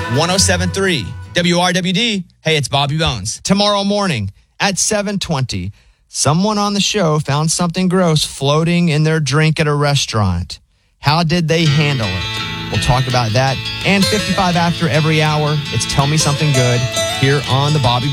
107.3 WRWD. Hey, it's Bobby Bones. Tomorrow morning at 7:20, someone on the show found something gross floating in their drink at a restaurant. How did they handle it? We'll talk about that. And 55 after every hour, it's Tell Me Something Good here on the Bobby